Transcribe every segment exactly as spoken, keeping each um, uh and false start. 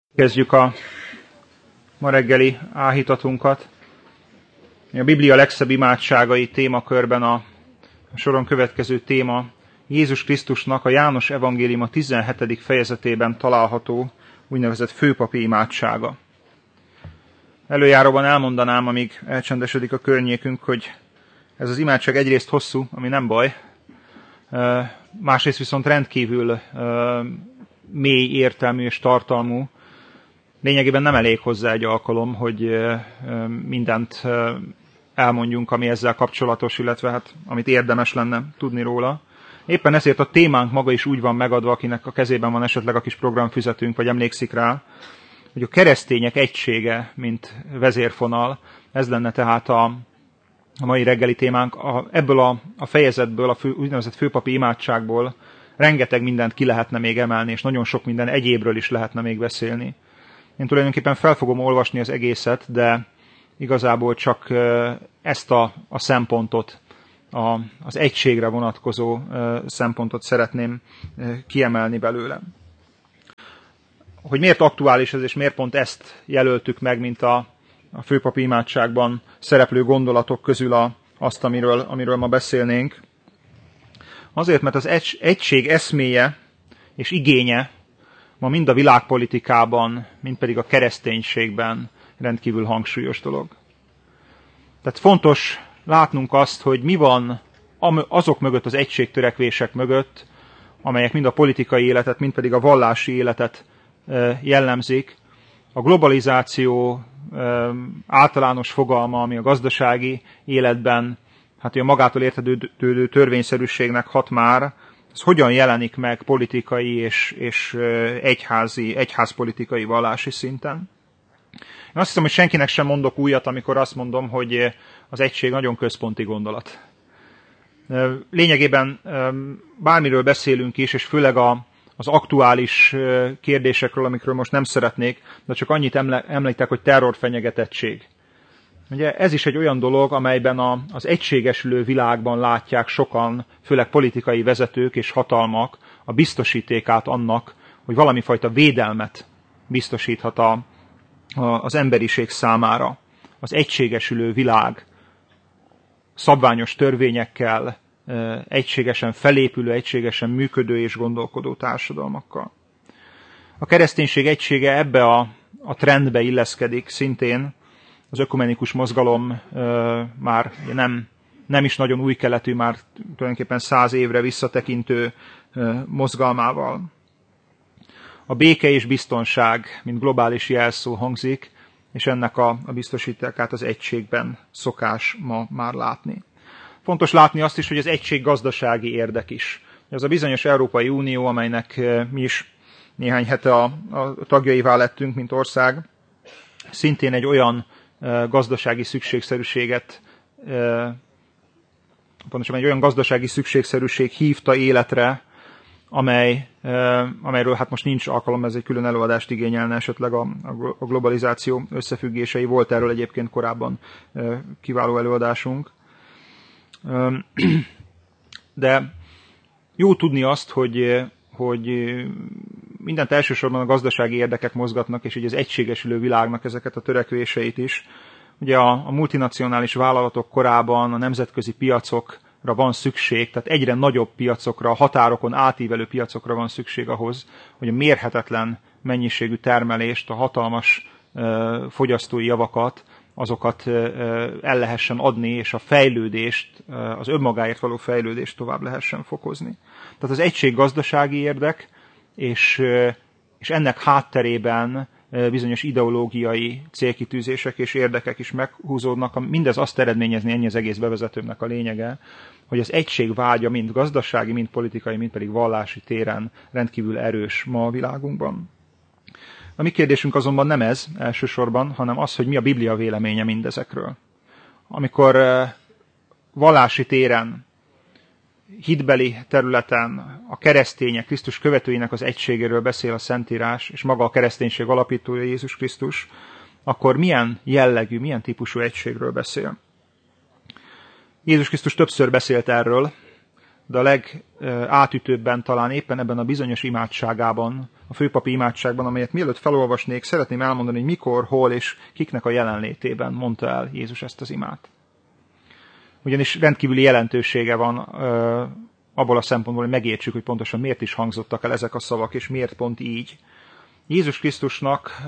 Kezdjük a ma reggeli áhítatunkat. A Biblia legszebb imádságai témakörben a, a soron következő téma Jézus Krisztusnak a János evangéliuma tizenhetedik fejezetében található úgynevezett főpapi imádsága. Előjáróban elmondanám, amíg elcsendesedik a környékünk, hogy ez az imádság egyrészt hosszú, ami nem baj, másrészt viszont rendkívül mély, értelmű és tartalmú. Lényegében nem elég hozzá egy alkalom, hogy mindent elmondjunk, ami ezzel kapcsolatos, illetve hát, amit érdemes lenne tudni róla. Éppen ezért a témánk maga is úgy van megadva, akinek a kezében van esetleg a kis programfüzetünk, vagy emlékszik rá, hogy a keresztények egysége, mint vezérfonal, ez lenne tehát a, a mai reggeli témánk. A, ebből a, a fejezetből, a fő, úgynevezett főpapi imádságból rengeteg mindent ki lehetne még emelni, és nagyon sok minden egyébről is lehetne még beszélni. Én tulajdonképpen fel fogom olvasni az egészet, de igazából csak ezt a, a szempontot, a, az egységre vonatkozó szempontot szeretném kiemelni belőle. Hogy miért aktuális ez, és miért pont ezt jelöltük meg, mint a, a főpapi imádságban szereplő gondolatok közül a, azt, amiről, amiről ma beszélnénk. Azért, mert az egy, egység eszméje és igénye ma mind a világpolitikában, mind pedig a kereszténységben rendkívül hangsúlyos dolog. Tehát fontos látnunk azt, hogy mi van azok mögött, az egységtörekvések mögött, amelyek mind a politikai életet, mind pedig a vallási életet jellemzik. A globalizáció általános fogalma, ami a gazdasági életben, hát a magától értetődő törvényszerűségnek hat már, ez hogyan jelenik meg politikai és, és egyházi, egyházpolitikai vallási szinten. Én azt hiszem, hogy senkinek sem mondok újat, amikor azt mondom, hogy az egység nagyon központi gondolat. Lényegében bármiről beszélünk is, és főleg a, az aktuális kérdésekről, amikről most nem szeretnék, de csak annyit említek, hogy terrorfenyegetettség. Ugye ez is egy olyan dolog, amelyben a, az egységesülő világban látják sokan, főleg politikai vezetők és hatalmak a biztosítékát annak, hogy valami fajta védelmet biztosíthat a, a, az emberiség számára. Az egységesülő világ szabványos törvényekkel, egységesen felépülő, egységesen működő és gondolkodó társadalmakkal. A kereszténység egysége ebbe a, a trendbe illeszkedik szintén. Az ökumenikus mozgalom uh, már nem, nem is nagyon új keletű, már tulajdonképpen száz évre visszatekintő uh, mozgalmával. A béke és biztonság, mint globális jelszó hangzik, és ennek a, a biztosítékát az egységben szokás ma már látni. Fontos látni azt is, hogy az egység gazdasági érdek is. Ez a bizonyos Európai Unió, amelynek uh, mi is néhány hete a, a tagjaivá lettünk, mint ország, szintén egy olyan gazdasági szükségszerűséget, pontosan egy olyan gazdasági szükségszerűség hívta életre, amely, amelyről hát most nincs alkalom, ez egy külön előadást igényelne esetleg a, a globalizáció összefüggései. Volt erről egyébként korábban kiváló előadásunk. De jó tudni azt, hogy, hogy mindent elsősorban a gazdasági érdekek mozgatnak, és így az egységesülő világnak ezeket a törekvéseit is. Ugye a, a multinacionális vállalatok korában a nemzetközi piacokra van szükség, tehát egyre nagyobb piacokra, határokon átívelő piacokra van szükség ahhoz, hogy a mérhetetlen mennyiségű termelést, a hatalmas uh, fogyasztói javakat, azokat uh, el lehessen adni, és a fejlődést, uh, az önmagáért való fejlődést tovább lehessen fokozni. Tehát az egység gazdasági érdek, és, és ennek hátterében bizonyos ideológiai célkitűzések és érdekek is meghúzódnak. Mindez azt eredményezni, ennyi az egész bevezetőmnek a lényege, hogy az egység vágya mind gazdasági, mind politikai, mind pedig vallási téren rendkívül erős ma a világunkban. A mi kérdésünk azonban nem ez elsősorban, hanem az, hogy mi a Biblia véleménye mindezekről. Amikor vallási téren, hitbeli területen a keresztények, Krisztus követőinek az egységéről beszél a Szentírás, és maga a kereszténység alapítója Jézus Krisztus, akkor milyen jellegű, milyen típusú egységről beszél? Jézus Krisztus többször beszélt erről, de a legátütőbben talán éppen ebben a bizonyos imádságában, a főpapi imádságban, amelyet mielőtt felolvasnék, szeretném elmondani, hogy mikor, hol és kiknek a jelenlétében mondta el Jézus ezt az imát. Ugyanis rendkívüli jelentősége van abból a szempontból, hogy megértsük, hogy pontosan miért is hangzottak el ezek a szavak, és miért pont így. Jézus Krisztusnak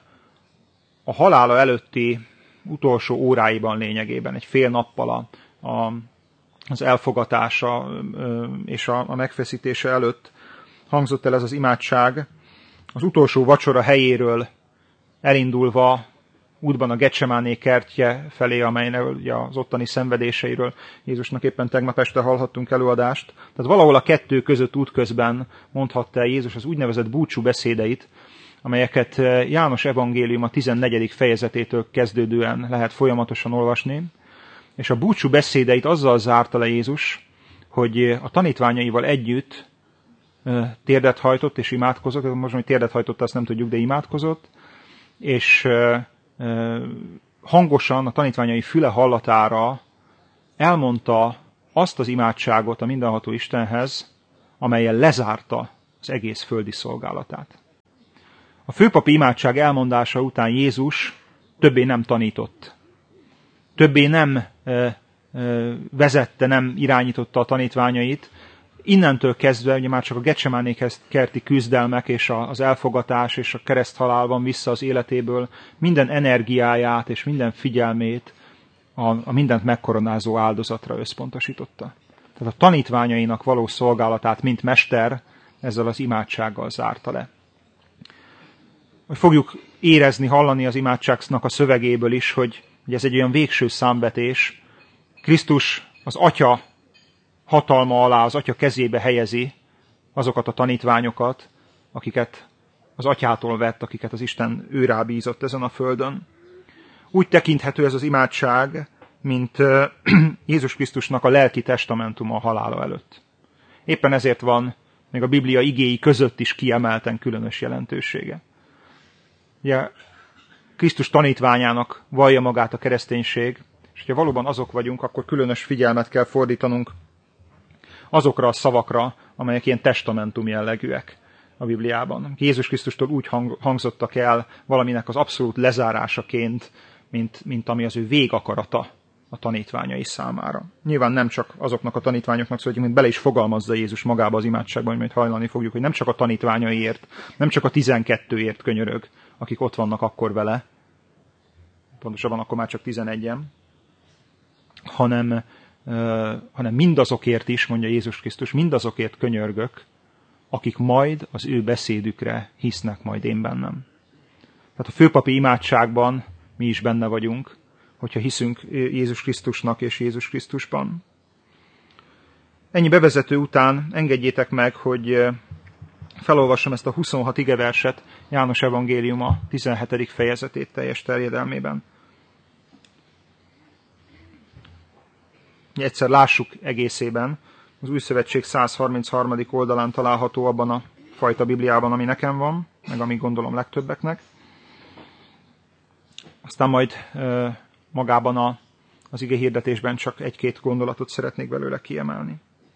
a halála előtti utolsó óráiban lényegében, egy fél nappal a, a, az elfogatása és a, a megfeszítése előtt hangzott el ez az imádság. Az utolsó vacsora helyéről elindulva útban a Getsemáné kertje felé, amelynek ugye az ottani szenvedéseiről Jézusnak éppen tegnap este hallhattunk előadást. Tehát valahol a kettő között útközben mondhatta el Jézus az úgynevezett búcsú beszédeit, amelyeket János evangélium a tizennegyedik fejezetétől kezdődően lehet folyamatosan olvasni. És a búcsú beszédeit azzal zárta le Jézus, hogy a tanítványaival együtt térdet hajtott és imádkozott. Most, hogy térdet hajtott, azt nem tudjuk, de imádkozott. És hangosan a tanítványai füle hallatára elmondta azt az imádságot a mindenható Istenhez, amellyel lezárta az egész földi szolgálatát. A főpapi imádság elmondása után Jézus többé nem tanított. Többé nem ö, ö, vezette, nem irányította a tanítványait. Innentől kezdve, ugye már csak a Getsemáné kerti küzdelmek és az elfogatás és a kereszthalálban vissza az életéből minden energiáját és minden figyelmét a, a mindent megkoronázó áldozatra összpontosította. Tehát a tanítványainak való szolgálatát, mint mester, ezzel az imádsággal zárta le. Hogy fogjuk érezni, hallani az imádságnak a szövegéből is, hogy, hogy ez egy olyan végső számvetés. Krisztus az Atya hatalma alá, az Atya kezébe helyezi azokat a tanítványokat, akiket az Atyától vett, akiket az Isten ő rábízott ezen a földön. Úgy tekinthető ez az imádság, mint Jézus Krisztusnak a lelki testamentuma a halála előtt. Éppen ezért van még a Biblia igéi között is kiemelten különös jelentősége. Ugye Krisztus tanítványának vallja magát a kereszténység, és ha valóban azok vagyunk, akkor különös figyelmet kell fordítanunk azokra a szavakra, amelyek ilyen testamentum jellegűek a Bibliában. Jézus Krisztustól úgy hang, hangzottak el valaminek az abszolút lezárásaként, mint, mint ami az ő végakarata a tanítványai számára. Nyilván nem csak azoknak a tanítványoknak szól, mint bele is fogalmazza Jézus magába az imádságban, hogy majd hajlani fogjuk, hogy nem csak a tanítványaiért, nem csak a tizenkettőért könyörög, akik ott vannak akkor vele, pontosabban akkor már csak tizenegyen, hanem, uh, hanem mindazokért is, mondja Jézus Krisztus, mindazokért könyörgök, akik majd az ő beszédükre hisznek majd én bennem. Tehát a főpapi imádságban mi is benne vagyunk, hogyha hiszünk Jézus Krisztusnak és Jézus Krisztusban. Ennyi bevezető után engedjétek meg, hogy felolvassam ezt a huszonhat igeverset, János evangélium a tizenhetedik fejezetét teljes terjedelmében. Egyszer lássuk egészében. Az Új Szövetség száz harmincharmadik oldalán található abban a fajta Bibliában, ami nekem van, meg ami gondolom legtöbbeknek. Aztán majd e, magában a, az ige hirdetésben csak egy-két gondolatot szeretnék belőle kiemelni.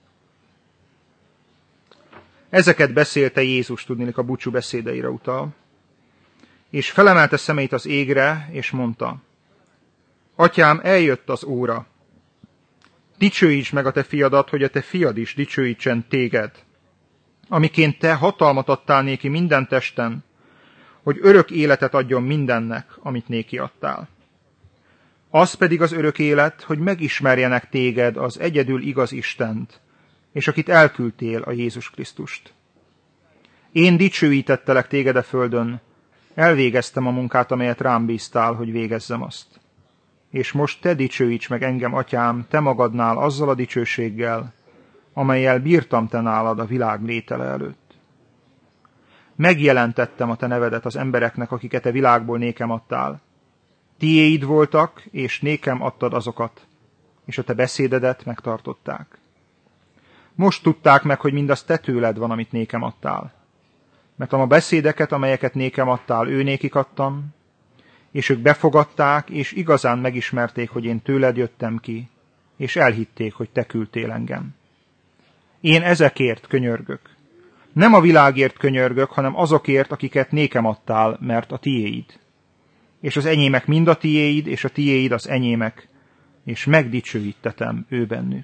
Ezeket beszélte Jézus, tudniillik a búcsú beszédeire utal, és felemelte szemeit az égre, és mondta: Atyám, eljött az óra. Dicsőíts meg a te fiadat, hogy a te fiad is dicsőítsen téged, amiként te hatalmat adtál néki minden testen, hogy örök életet adjon mindennek, amit néki adtál. Az pedig az örök élet, hogy megismerjenek téged, az egyedül igaz Istent, és akit elküldtél, a Jézus Krisztust. Én dicsőítettelek téged a földön, elvégeztem a munkát, amelyet rám bíztál, hogy végezzem azt. És most te dicsőíts meg engem, atyám, te magadnál azzal a dicsőséggel, amellyel bírtam te nálad a világ létele előtt. Megjelentettem a te nevedet az embereknek, akiket a világból nékem adtál. Tiéid voltak, és nékem adtad azokat, és a te beszédedet megtartották. Most tudták meg, hogy mindaz te tőled van, amit nékem adtál. Mert a beszédeket, amelyeket nékem adtál, ő nékik adtam, és ők befogadták, és igazán megismerték, hogy én tőled jöttem ki, és elhitték, hogy te küldtél engem. Én ezekért könyörgök. Nem a világért könyörgök, hanem azokért, akiket nékem adtál, mert a tiéid. És az enyémek mind a tiéid, és a tiéid az enyémek, és megdicsőítetem ő bennük.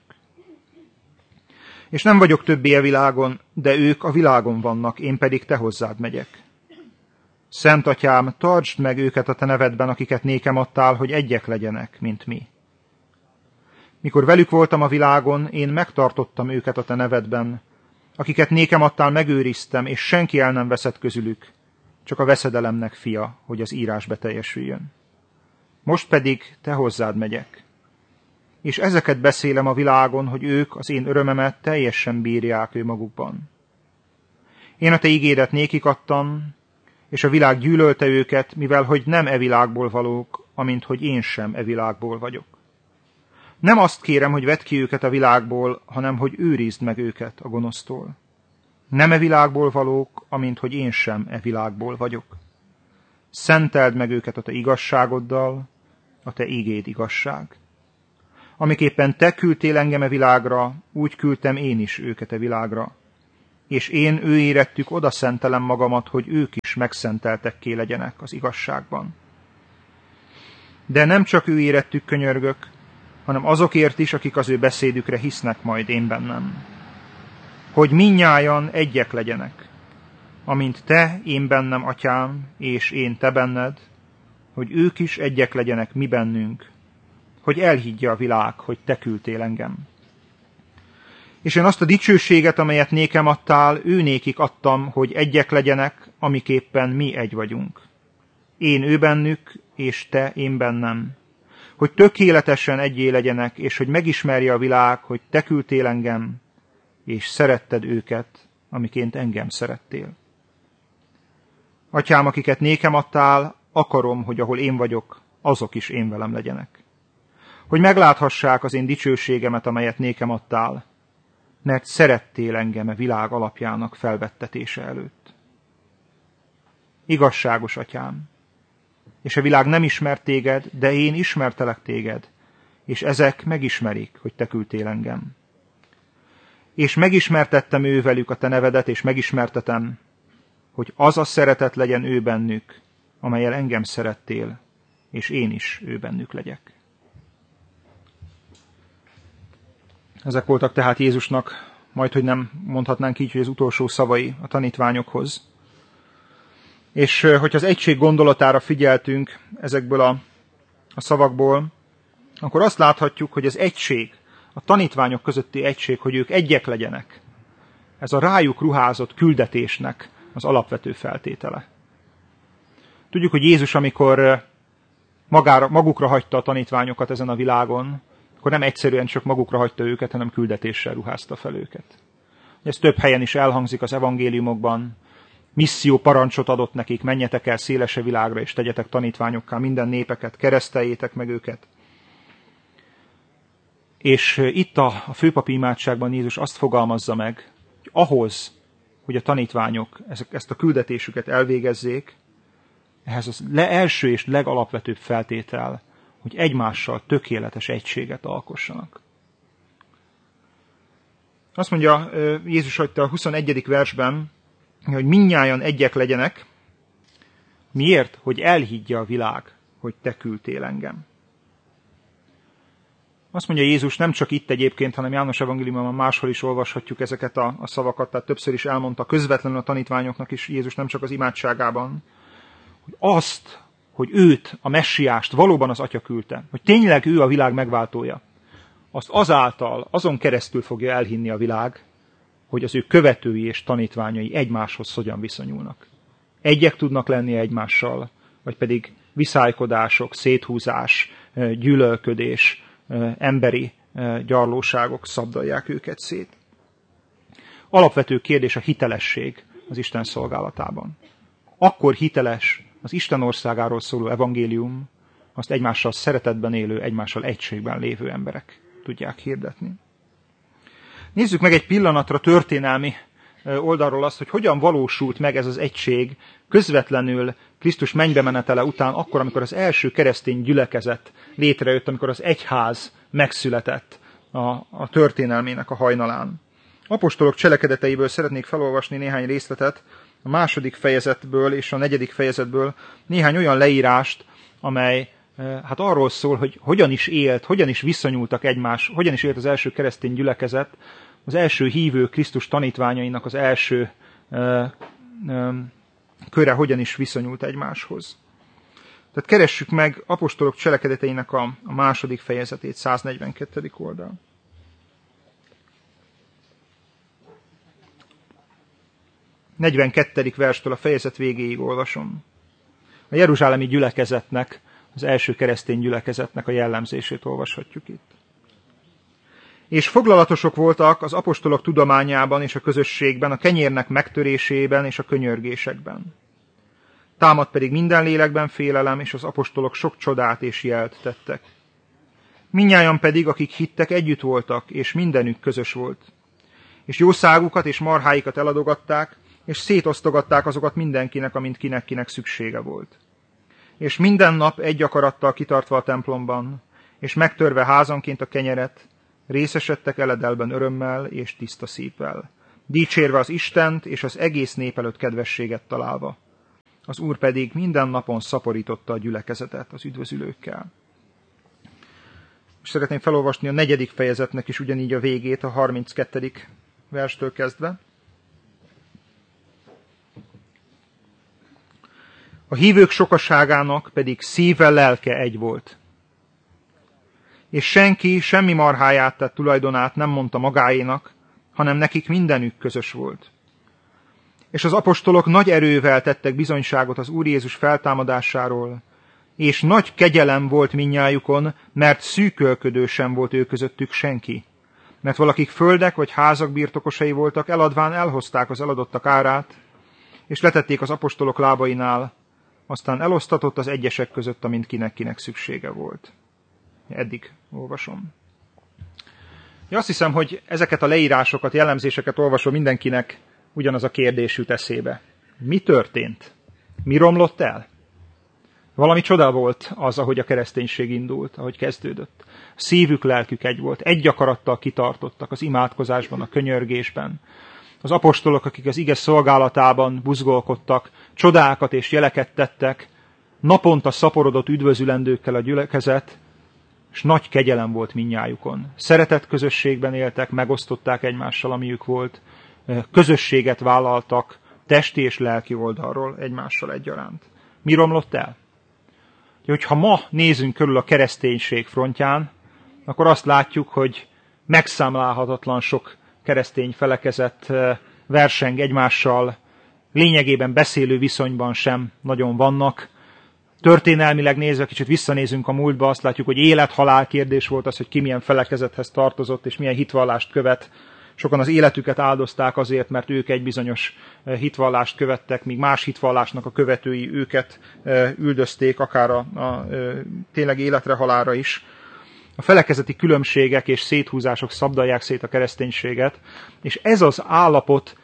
És nem vagyok többé a világon, de ők a világon vannak, én pedig te hozzád megyek. Szent Atyám, tartsd meg őket a te nevedben, akiket nékem adtál, hogy egyek legyenek, mint mi. Mikor velük voltam a világon, én megtartottam őket a te nevedben, akiket nékem adtál, megőriztem, és senki el nem veszett közülük, csak a veszedelemnek fia, hogy az írás beteljesüljön. Most pedig te hozzád megyek. És ezeket beszélem a világon, hogy ők az én örömemet teljesen bírják ő magukban. Én a te ígédet nékik adtam, és a világ gyűlölte őket, mivel hogy nem e világból valók, amint hogy én sem e világból vagyok. Nem azt kérem, hogy vedd ki őket a világból, hanem hogy őrizd meg őket a gonosztól. Nem e világból valók, amint hogy én sem e világból vagyok. Szenteld meg őket a te igazságoddal, a te ígéd igazság. Amiképpen te küldtél engem e világra, úgy küldtem én is őket e világra. És én ő érettük oda szentelem magamat, hogy ők is megszenteltekké legyenek az igazságban. De nem csak ő érettük könyörgök, hanem azokért is, akik az ő beszédükre hisznek majd én bennem. Hogy mindnyájan egyek legyenek, amint te, én bennem, atyám, és én te benned, hogy ők is egyek legyenek mi bennünk, hogy elhiggye a világ, hogy te küldtél engem. És én azt a dicsőséget, amelyet nékem adtál, ő nékik adtam, hogy egyek legyenek, amiképpen mi egy vagyunk. Én ő bennük, és te én bennem. Hogy tökéletesen egyé legyenek, és hogy megismerje a világ, hogy te küldtél engem, és szeretted őket, amiként engem szerettél. Atyám, akiket nékem adtál, akarom, hogy ahol én vagyok, azok is én velem legyenek. Hogy megláthassák az én dicsőségemet, amelyet nékem adtál, mert szerettél engem a világ alapjának felvettetése előtt. Igazságos atyám, és a világ nem ismert téged, de én ismertelek téged, és ezek megismerik, hogy te küldtél engem. És megismertettem ő velük a te nevedet, és megismertetem, hogy az a szeretet legyen ő bennük, amellyel engem szerettél, és én is ő bennük legyek. Ezek voltak tehát Jézusnak, majdhogy nem mondhatnánk így, hogy az utolsó szavai a tanítványokhoz. És hogyha az egység gondolatára figyeltünk ezekből a, a szavakból, akkor azt láthatjuk, hogy az egység, a tanítványok közötti egység, hogy ők egyek legyenek, ez a rájuk ruházott küldetésnek az alapvető feltétele. Tudjuk, hogy Jézus, amikor magára, magukra hagyta a tanítványokat ezen a világon, akkor nem egyszerűen csak magukra hagyta őket, hanem küldetéssel ruházta fel őket. Ez több helyen is elhangzik az evangéliumokban. Misszió parancsot adott nekik, menjetek el szélese világra, és tegyetek tanítványokká minden népeket, kereszteljétek meg őket. És itt a, a főpapi imádságban Jézus azt fogalmazza meg, hogy ahhoz, hogy a tanítványok ezt a küldetésüket elvégezzék, ehhez az le első és legalapvetőbb feltétel, hogy egymással tökéletes egységet alkossanak. Azt mondja Jézus, hogy a huszonegyedik versben, hogy mindnyájan egyek legyenek. Miért? Hogy elhiggye a világ, hogy te küldtél engem. Azt mondja Jézus, nem csak itt egyébként, hanem János evangéliumban máshol is olvashatjuk ezeket a, a szavakat, tehát többször is elmondta közvetlenül a tanítványoknak is Jézus, nem csak az imádságában, hogy azt, hogy őt, a messiást valóban az Atya küldte, hogy tényleg ő a világ megváltója, azt azáltal, azon keresztül fogja elhinni a világ, hogy az ő követői és tanítványai egymáshoz hogyan viszonyulnak. Egyek tudnak lenni egymással, vagy pedig viszálykodások, széthúzás, gyűlölködés, emberi gyarlóságok szabdalják őket szét. Alapvető kérdés a hitelesség az Isten szolgálatában. Akkor hiteles az Isten országáról szóló evangélium, azt egymással szeretetben élő, egymással egységben lévő emberek tudják hirdetni. Nézzük meg egy pillanatra történelmi oldalról azt, hogy hogyan valósult meg ez az egység közvetlenül Krisztus mennybe menetele után, akkor, amikor az első keresztény gyülekezet létrejött, amikor az egyház megszületett a, a történelmének a hajnalán. apostolok cselekedeteiből szeretnék felolvasni néhány részletet, a második fejezetből és a negyedik fejezetből néhány olyan leírást, amely hát arról szól, hogy hogyan is élt, hogyan is viszonyultak egymás, hogyan is élt az első keresztény gyülekezet, az első hívő Krisztus tanítványainak az első ö, ö, köre hogyan is viszonyult egymáshoz. Tehát keressük meg apostolok cselekedeteinek a, a második fejezetét, száznegyvenkettedik oldal. negyvenkettedik verstől a fejezet végéig olvasom. A jeruzsálemi gyülekezetnek, az első keresztény gyülekezetnek a jellemzését olvashatjuk itt. És foglalatosok voltak az apostolok tudományában és a közösségben, a kenyérnek megtörésében és a könyörgésekben. Támad pedig minden lélekben félelem, és az apostolok sok csodát és jelt tettek. Mindnyájan pedig, akik hittek, együtt voltak, és mindenük közös volt. És jószágukat és marháikat eladogatták, és szétosztogatták azokat mindenkinek, amint kinek-kinek szüksége volt. És minden nap egy akarattal kitartva a templomban, és megtörve házanként a kenyeret, részesedtek eledelben örömmel és tiszta szívvel, dicsérve az Istent és az egész nép előtt kedvességet találva. Az Úr pedig minden napon szaporította a gyülekezetet az üdvözülőkkel. És szeretném felolvasni a negyedik fejezetnek is ugyanígy a végét, a harminckettedik verstől kezdve. A hívők sokaságának pedig szíve, lelke egy volt. És senki semmi marháját, tehát tulajdonát nem mondta magáénak, hanem nekik mindenük közös volt. És az apostolok nagy erővel tettek bizonyságot az Úr Jézus feltámadásáról, és nagy kegyelem volt mindnyájukon, mert szűkölködő sem volt ő közöttük senki. Mert valakik földek vagy házak birtokosai voltak, eladván elhozták az eladottak árát, és letették az apostolok lábainál, aztán elosztatott az egyesek között, amint kinek-kinek szüksége volt. Eddig olvasom. Ja, azt hiszem, hogy ezeket a leírásokat, jellemzéseket olvasva mindenkinek ugyanaz a kérdés jut eszébe. Mi történt? Mi romlott el? Valami csoda volt az, ahogy a kereszténység indult, ahogy kezdődött. A szívük, lelkük egy volt. Egy akarattal kitartottak az imádkozásban, a könyörgésben. Az apostolok, akik az ige szolgálatában buzgolkodtak, csodákat és jeleket tettek, naponta szaporodott üdvözülendőkkel a gyülekezet, és nagy kegyelem volt mindnyájukon. Szeretett közösségben éltek, megosztották egymással, amiük volt, közösséget vállaltak, testi és lelki oldalról egymással egyaránt. Mi romlott el? Hogyha ma nézünk körül a kereszténység frontján, akkor azt látjuk, hogy megszámlálhatatlan sok keresztény felekezet verseng egymással, lényegében beszélő viszonyban sem nagyon vannak. Történelmileg nézve, kicsit visszanézünk a múltba, azt látjuk, hogy élet-halál kérdés volt az, hogy ki milyen felekezethez tartozott, és milyen hitvallást követ. Sokan az életüket áldozták azért, mert ők egy bizonyos hitvallást követtek, míg más hitvallásnak a követői őket üldözték, akár a, a, a tényleg életre halálra is. A felekezeti különbségek és széthúzások szabdalják szét a kereszténységet, és ez az állapot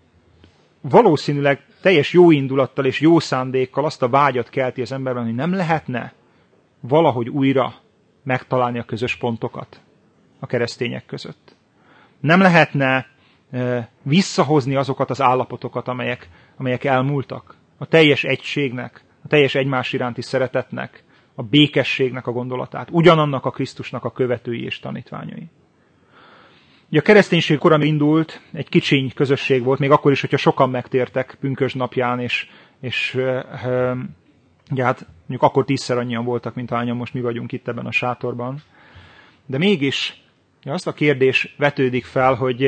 valószínűleg teljes jó indulattal és jó szándékkal azt a vágyat kelti az emberben, hogy nem lehetne valahogy újra megtalálni a közös pontokat a keresztények között. Nem lehetne e, visszahozni azokat az állapotokat, amelyek, amelyek elmúltak. A teljes egységnek, a teljes egymás iránti szeretetnek, a békességnek a gondolatát, ugyanannak a Krisztusnak a követői és tanítványai. Ugye a kereszténység korán indult, egy kicsiny közösség volt, még akkor is, hogyha sokan megtértek pünkösd napján, és, és e, ugye hát mondjuk akkor tízszer annyian voltak, mint ahányan most mi vagyunk itt ebben a sátorban. De mégis ja, azt a kérdés vetődik fel, hogy,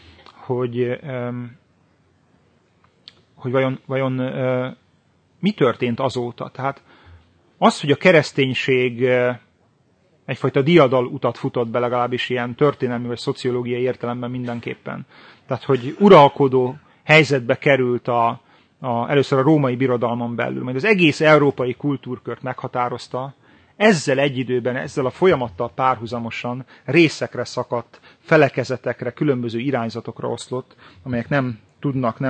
hogy, hogy vajon, vajon mi történt azóta. Tehát az, hogy a kereszténység egyfajta diadal utat futott be, legalábbis ilyen történelmi vagy szociológiai értelemben mindenképpen. Tehát, hogy uralkodó helyzetbe került a, a, először a római birodalmon belül, majd az egész európai kultúrkört meghatározta, ezzel egy időben, ezzel a folyamattal párhuzamosan részekre szakadt, felekezetekre, különböző irányzatokra oszlott, amelyek nem tudnak, nem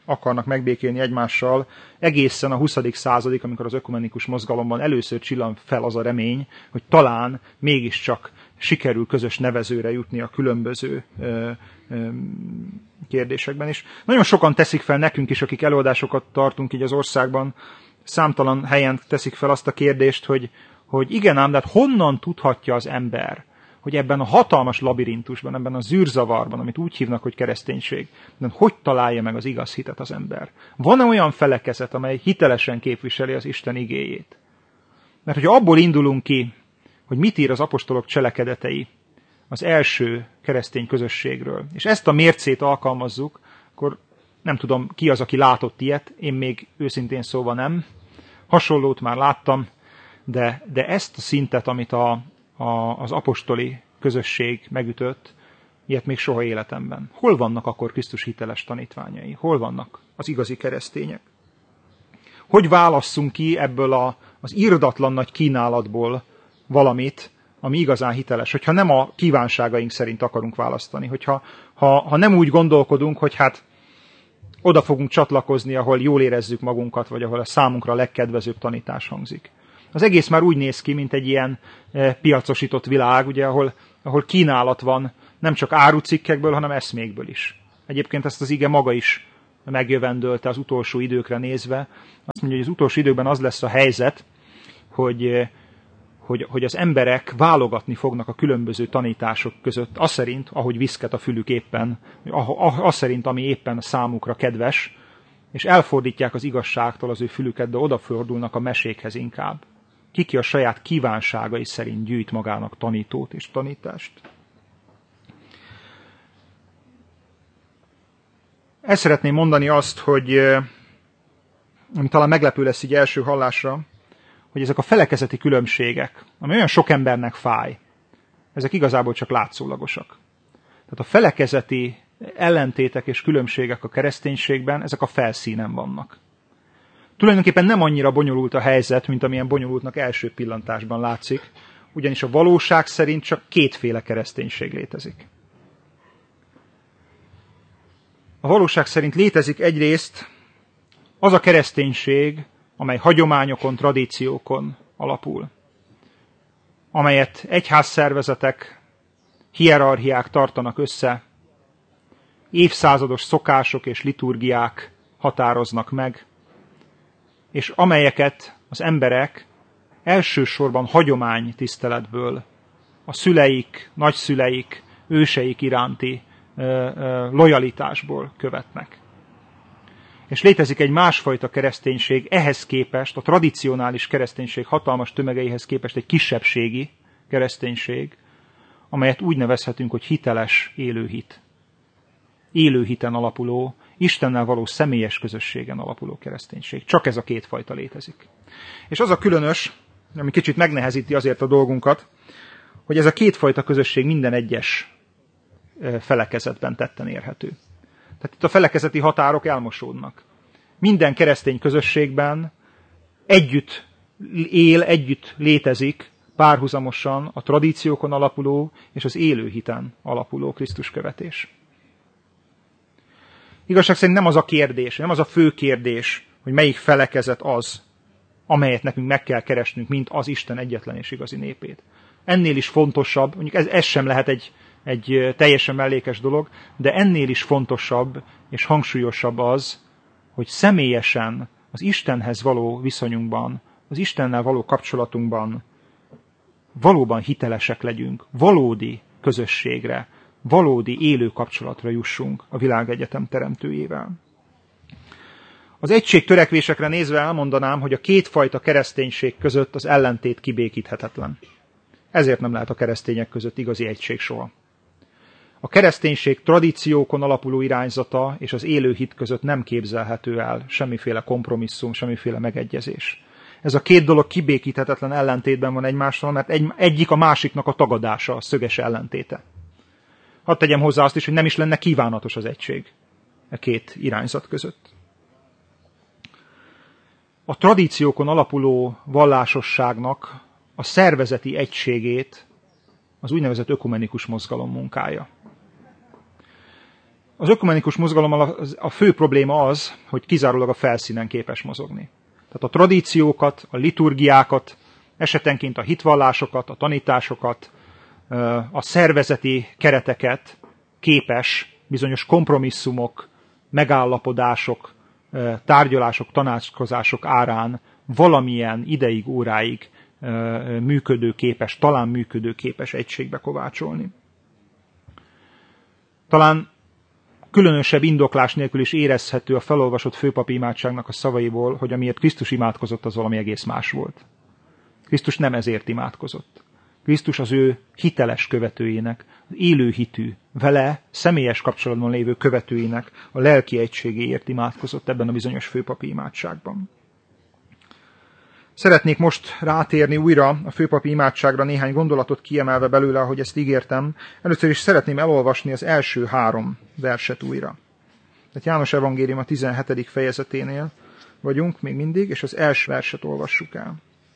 akarnak megbékélni egymással, egészen a huszadik századig, amikor az ökumenikus mozgalomban először csillan fel az a remény, hogy talán mégiscsak sikerül közös nevezőre jutni a különböző ö, ö, kérdésekben is. Nagyon sokan teszik fel nekünk is, akik előadásokat tartunk így az országban, számtalan helyen teszik fel azt a kérdést, hogy, hogy igen ám, de hát honnan tudhatja az ember, hogy ebben a hatalmas labirintusban, ebben a zűrzavarban, amit úgy hívnak, hogy kereszténység, de hogy találja meg az igaz hitet az ember? Van-e olyan felekezet, amely hitelesen képviseli az Isten igéjét? Mert hogyha abból indulunk ki, hogy mit ír az apostolok cselekedetei az első keresztény közösségről, és ezt a mércét alkalmazzuk, akkor nem tudom, ki az, aki látott ilyet, én még őszintén szóval nem. Hasonlót már láttam, de, de ezt a szintet, amit a, a, az apostoli közösség megütött, ilyet még soha életemben. Hol vannak akkor Krisztus hiteles tanítványai? Hol vannak az igazi keresztények? Hogy válasszunk ki ebből a, az irdatlan nagy kínálatból valamit, ami igazán hiteles, hogyha nem a kívánságaink szerint akarunk választani, hogyha ha, ha nem úgy gondolkodunk, hogy hát oda fogunk csatlakozni, ahol jól érezzük magunkat, vagy ahol a számunkra a legkedvezőbb tanítás hangzik. Az egész már úgy néz ki, mint egy ilyen e, piacosított világ, ugye, ahol, ahol kínálat van nem csak árucikkekből, hanem eszmékből is. Egyébként ezt az ige maga is megjövendölte az utolsó időkre nézve. Azt mondja, hogy az utolsó időkben az lesz a helyzet, hogy Hogy, hogy az emberek válogatni fognak a különböző tanítások között, az szerint, ahogy viszket a fülük éppen, az szerint, ami éppen a számukra kedves, és elfordítják az igazságtól az ő fülüket, de odafordulnak a mesékhez inkább. Kiki a saját kívánságai szerint gyűjt magának tanítót és tanítást. Ezt szeretném mondani azt, hogy ami talán meglepő lesz így első hallásra, hogy ezek a felekezeti különbségek, ami olyan sok embernek fáj, ezek igazából csak látszólagosak. Tehát a felekezeti ellentétek és különbségek a kereszténységben, ezek a felszínen vannak. Tulajdonképpen nem annyira bonyolult a helyzet, mint amilyen bonyolultnak első pillantásban látszik, ugyanis a valóság szerint csak kétféle kereszténység létezik. A valóság szerint létezik egyrészt az a kereszténység, amely hagyományokon, tradíciókon alapul, amelyet egyházszervezetek, hierarchiák tartanak össze, évszázados szokások és liturgiák határoznak meg, és amelyeket az emberek elsősorban hagyománytiszteletből, a szüleik, nagyszüleik, őseik iránti ö, ö, lojalitásból követnek. És létezik egy másfajta kereszténység, ehhez képest, a tradicionális kereszténység hatalmas tömegeihez képest egy kisebbségi kereszténység, amelyet úgy nevezhetünk, hogy hiteles élőhit. Élőhiten alapuló, Istennel való személyes közösségen alapuló kereszténység. Csak ez a két fajta létezik. És az a különös, ami kicsit megnehezíti azért a dolgunkat, hogy ez a kétfajta közösség minden egyes felekezetben tetten érhető. Tehát itt a felekezeti határok elmosódnak. Minden keresztény közösségben együtt él, együtt létezik párhuzamosan a tradíciókon alapuló és az élő hiten alapuló Krisztus követés. Igazság szerint nem az a kérdés, nem az a fő kérdés, hogy melyik felekezet az, amelyet nekünk meg kell keresnünk, mint az Isten egyetlen és igazi népét. Ennél is fontosabb, mondjuk ez, ez sem lehet egy egy teljesen mellékes dolog, de ennél is fontosabb és hangsúlyosabb az, hogy személyesen az Istenhez való viszonyunkban, az Istennel való kapcsolatunkban valóban hitelesek legyünk, valódi közösségre, valódi élő kapcsolatra jussunk a világegyetem teremtőjével. Az egység törekvésekre nézve elmondanám, hogy a kétfajta kereszténység között az ellentét kibékíthetetlen. Ezért nem lehet a keresztények között igazi egység soha. A kereszténység tradíciókon alapuló irányzata és az élő hit között nem képzelhető el semmiféle kompromisszum, semmiféle megegyezés. Ez a két dolog kibékíthetetlen ellentétben van egymással, mert egy, egyik a másiknak a tagadása, a szöges ellentéte. Hadd tegyem hozzá azt is, hogy nem is lenne kívánatos az egység a két irányzat között. A tradíciókon alapuló vallásosságnak a szervezeti egységét az úgynevezett ökumenikus mozgalom munkája. Az ökumenikus mozgalommal a fő probléma az, hogy kizárólag a felszínen képes mozogni. Tehát a tradíciókat, a liturgiákat, esetenként a hitvallásokat, a tanításokat, a szervezeti kereteket képes bizonyos kompromisszumok, megállapodások, tárgyalások, tanácskozások árán valamilyen ideig, óráig működőképes, talán működőképes egységbe kovácsolni. Talán különösebb indoklás nélkül is érezhető a felolvasott főpapi imádságnak a szavaiból, hogy amiért Krisztus imádkozott, az valami egész más volt. Krisztus nem ezért imádkozott. Krisztus az ő hiteles követőinek, az élő hitű, vele személyes kapcsolatban lévő követőinek a lelki egységéért imádkozott ebben a bizonyos főpapi imádságban. Szeretnék most rátérni újra a főpapi imádságra, néhány gondolatot kiemelve belőle, ahogy ezt ígértem. Először is szeretném elolvasni az első három verset újra. Tehát János evangélium a tizenhetedik fejezeténél vagyunk még mindig, és az első verset olvassuk el.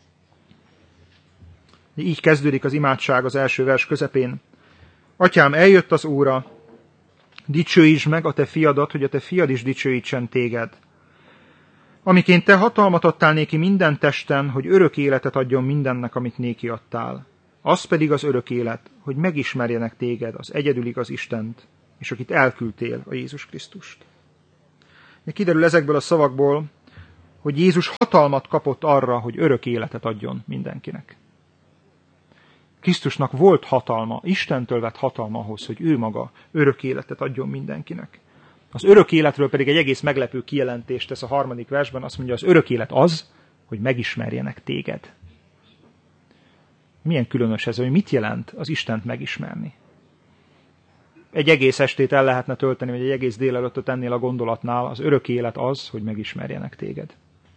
Így kezdődik az imádság az első vers közepén. Atyám, eljött az óra, dicsőítsd meg a te fiadat, hogy a te fiad is dicsőítsen téged. Amiként te hatalmat adtál néki minden testen, hogy örök életet adjon mindennek, amit néki adtál. Az pedig az örök élet, hogy megismerjenek téged, az egyedül igaz Istent, és akit elküldtél, a Jézus Krisztust. Kiderül ezekből a szavakból, hogy Jézus hatalmat kapott arra, hogy örök életet adjon mindenkinek. Krisztusnak volt hatalma, Istentől vett hatalma ahhoz, hogy ő maga örök életet adjon mindenkinek. Az örök életről pedig egy egész meglepő kijelentést tesz a harmadik versben, azt mondja, az örök élet az, hogy megismerjenek téged. Milyen különös ez, hogy mit jelent az Istent megismerni? Egy egész estét el lehetne tölteni, vagy egy egész délelőttöt ennél a gondolatnál, az örök élet az, hogy megismerjenek téged.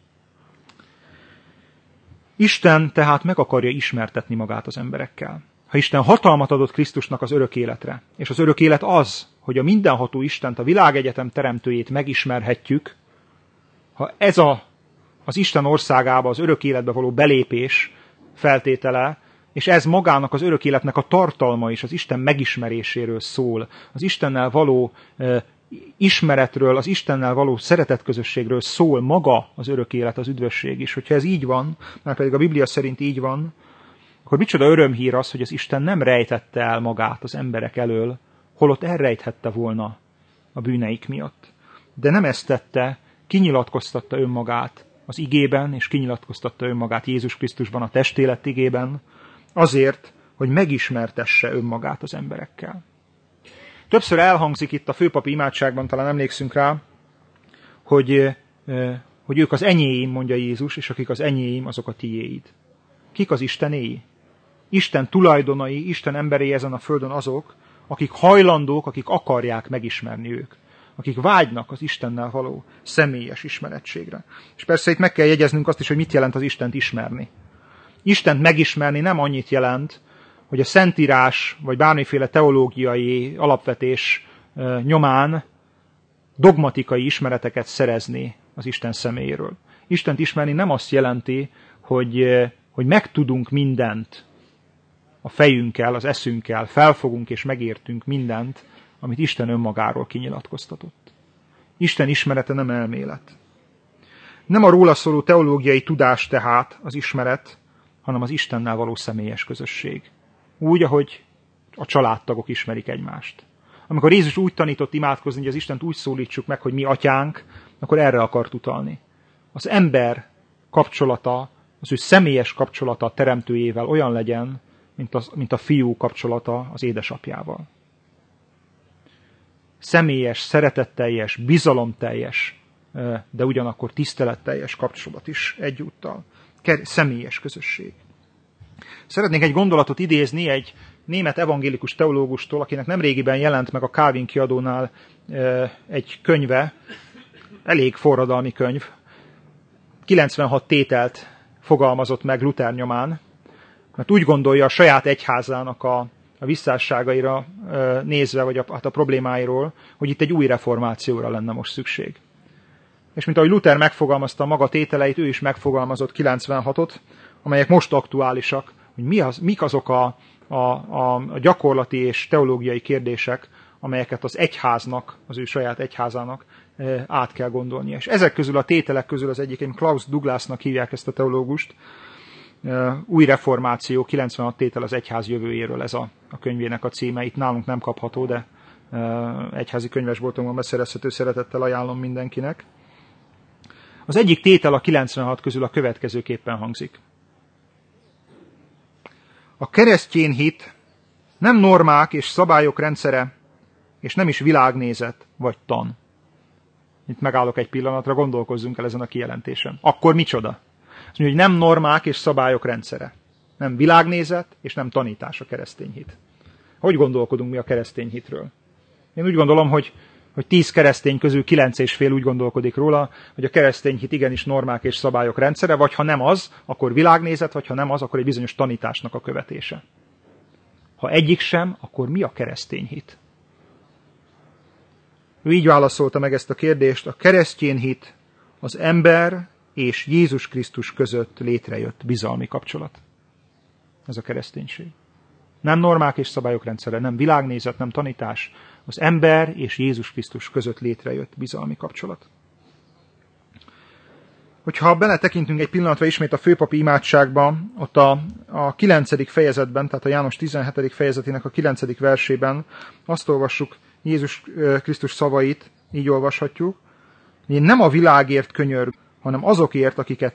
Isten tehát meg akarja ismertetni magát az emberekkel. Ha Isten hatalmat adott Krisztusnak az örök életre, és az örök élet az, hogy a mindenható Istent, a világegyetem teremtőjét megismerhetjük, ha ez a, az Isten országába, az örök életbe való belépés feltétele, és ez magának az örök életnek a tartalma is az Isten megismeréséről szól, az Istennel való e, ismeretről, az Istennel való szeretetközösségről szól maga az örök élet, az üdvösség is. Hogyha ez így van, mert pedig a Biblia szerint így van, akkor micsoda örömhír az, hogy az Isten nem rejtette el magát az emberek elől, holott elrejthette volna a bűneik miatt. De nem ezt tette, kinyilatkoztatta önmagát az igében, és kinyilatkoztatta önmagát Jézus Krisztusban a testélet igében, azért, hogy megismertesse önmagát az emberekkel. Többször elhangzik itt a főpapi imádságban, talán emlékszünk rá, hogy, hogy ők az enyéim, mondja Jézus, és akik az enyéim, azok a tiéid. Kik az Istenéi? Isten tulajdonai, Isten emberei ezen a földön azok, akik hajlandók, akik akarják megismerni ők. Akik vágynak az Istennel való személyes ismerettségre. És persze itt meg kell jegyeznünk azt is, hogy mit jelent az Istent ismerni. Istent megismerni nem annyit jelent, hogy a Szentírás vagy bármiféle teológiai alapvetés nyomán dogmatikai ismereteket szerezni az Isten személyéről. Istent ismerni nem azt jelenti, hogy, hogy megtudunk mindent a fejünkkel, az eszünkkel, felfogunk és megértünk mindent, amit Isten önmagáról kinyilatkoztatott. Isten ismerete nem elmélet. Nem a róla szóló teológiai tudás tehát az ismeret, hanem az Istennel való személyes közösség. Úgy, ahogy a családtagok ismerik egymást. Amikor Jézus úgy tanított imádkozni, hogy az Istent úgy szólítsuk meg, hogy mi atyánk, akkor erre akart utalni. Az ember kapcsolata, az ő személyes kapcsolata a teremtőjével olyan legyen, mint, az, mint a fiú kapcsolata az édesapjával. Személyes, szeretetteljes, bizalomteljes, de ugyanakkor tiszteletteljes kapcsolat is egyúttal. Személyes közösség. Szeretnék egy gondolatot idézni egy német evangélikus teológustól, akinek nemrégiben jelent meg a Calvin kiadónál egy könyve, elég forradalmi könyv, kilencvenhat tételt fogalmazott meg Luther nyomán, mert úgy gondolja a saját egyházának a, a visszásságaira nézve, vagy a, hát a problémáiról, hogy itt egy új reformációra lenne most szükség. És mint ahogy Luther megfogalmazta a maga tételeit, ő is megfogalmazott kilencvenhatot, amelyek most aktuálisak, hogy mi az, mik azok a, a, a, a gyakorlati és teológiai kérdések, amelyeket az egyháznak, az ő saját egyházának át kell gondolnia. És ezek közül, a tételek közül az egyik, Klaus Douglasnak hívják ezt a teológust, Új reformáció, kilencvenhat tétel az egyház jövőjéről, ez a, a könyvének a címe. Itt nálunk nem kapható, de egyházi könyvesboltunkban beszerezhető, szeretettel ajánlom mindenkinek. Az egyik tétel a kilencvenhat közül a következőképpen hangzik. A keresztény hit nem normák és szabályok rendszere, és nem is világnézet vagy tan. Itt megállok egy pillanatra, gondolkozzunk el ezen a kijelentésen. Akkor micsoda? Azt mondja, hogy nem normák és szabályok rendszere. Nem világnézet, és nem tanítás a keresztény hit. Hogy gondolkodunk mi a keresztény hitről? Én úgy gondolom, hogy, hogy tíz keresztény közül kilenc és fél úgy gondolkodik róla, hogy a keresztény hit igenis normák és szabályok rendszere, vagy ha nem az, akkor világnézet, vagy ha nem az, akkor egy bizonyos tanításnak a követése. Ha egyik sem, akkor mi a keresztény hit? Ő így válaszolta meg ezt a kérdést, a keresztény hit az ember és Jézus Krisztus között létrejött bizalmi kapcsolat. Ez a kereszténység. Nem normák és szabályok rendszere, nem világnézet, nem tanítás. Az ember és Jézus Krisztus között létrejött bizalmi kapcsolat. Hogyha beletekintünk egy pillanatra ismét a főpapi imádságba, ott a, a kilencedik fejezetben, tehát a János tizenhetedik fejezetének a kilencedik versében azt olvassuk Jézus Krisztus szavait, így olvashatjuk, hogy én nem a világért könyörg, hanem azokért, akiket